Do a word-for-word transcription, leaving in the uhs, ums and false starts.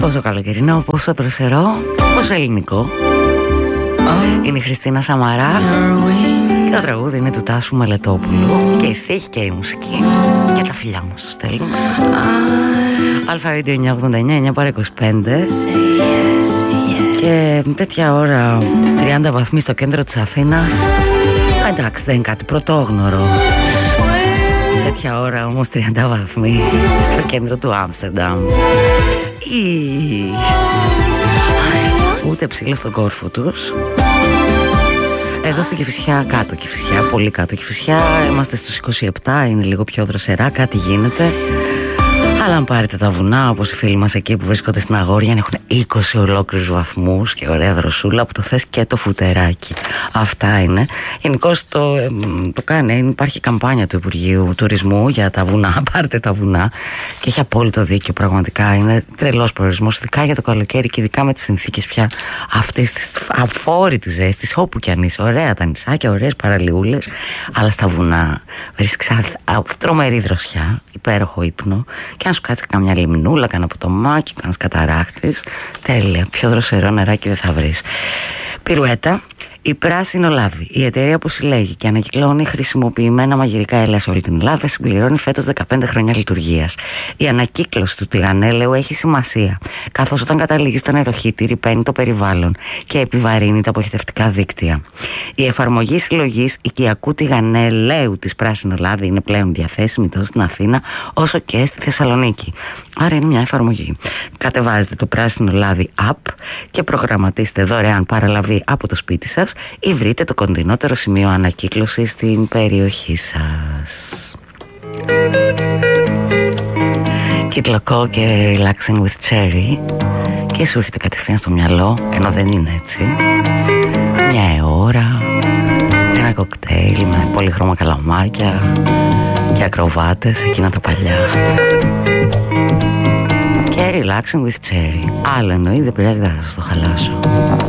Πόσο καλοκαιρινό, πόσο δροσερό, πόσο ελληνικό. Είναι η Χριστίνα Σαμαρά και το τραγούδι είναι του Τάσου Μελετόπουλου και η στίχη και η μουσική και τα φιλιά μας τους στέλνουμε. Αλφα Radio εννιακόσια ογδόντα εννιά, εννιά παρά είκοσι πέντε. Και τέτοια ώρα τριάντα βαθμοί στο κέντρο της Αθήνας. Εντάξει, δεν είναι κάτι πρωτόγνωρο. Τέτοια ώρα όμως τριάντα βαθμοί στο κέντρο του Άμστερνταμ. Ή... ούτε ψήλο στον κόρφο τους. Εδώ στην Κηφισιά, κάτω Κηφισιά, πολύ κάτω Κηφισιά, είμαστε στους είκοσι επτά, είναι λίγο πιο δροσερά, κάτι γίνεται. Αλλά αν πάρετε τα βουνά, όπως οι φίλοι μας εκεί που βρίσκονται στην Αγόρια, έχουν είκοσι ολόκληρους βαθμούς και ωραία δροσούλα που το θες και το φουτεράκι. Αυτά είναι. Γενικώς το, το κάνει, υπάρχει καμπάνια του Υπουργείου Τουρισμού για τα βουνά. Πάρτε τα βουνά και έχει απόλυτο δίκιο. Πραγματικά είναι τρελός προορισμός, ειδικά για το καλοκαίρι και ειδικά με τις συνθήκες πια αυτής της αφόρητης ζέστης, όπου κι αν είσαι. Ωραία τα νησάκια, ωραίες παραλιούλες, αλλά στα βουνά βρίσκεις τρομερή δροσιά, υπέροχο ύπνο. Και αν σου κάτσει καμιά λιμνούλα, κανένα ποτομάκι, κανένα καταράχτης, τέλεια, πιο δροσερό νεράκι δεν θα βρεις. Πυρουέτα. Η Πράσινο Λάδι, η εταιρεία που συλλέγει και ανακυκλώνει χρησιμοποιημένα μαγειρικά έλαια σε όλη την Ελλάδα, συμπληρώνει φέτος δεκαπέντε χρόνια λειτουργίας. Η ανακύκλωση του τηγανέλαιου έχει σημασία, καθώς όταν καταλήγει στο νεροχύτη ρυπαίνει το περιβάλλον και επιβαρύνει τα αποχετευτικά δίκτυα. Η εφαρμογή συλλογής οικιακού τηγανελαίου της Πράσινο Λάδι είναι πλέον διαθέσιμη τόσο στην Αθήνα όσο και στη Θεσσαλονίκη. Άρα είναι μια εφαρμογή. Κατεβάζετε το Πράσινο Λάδι app και προγραμματίστε δωρεάν παραλαβή από το σπίτι σας ή βρείτε το κοντινότερο σημείο ανακύκλωσης στην περιοχή σας. Kid Loco και Relaxing with Cherry. Και σου έρχεται κατευθείαν στο μυαλό, ενώ δεν είναι έτσι, μια αιώρα, ένα κοκτέιλ με πολύχρωμα καλαμάκια και ακροβάτες, εκείνα τα παλιά. Και Relaxing with Cherry. Άλλο εννοεί, δεν πειράζει, δεν θα σας το χαλάσω.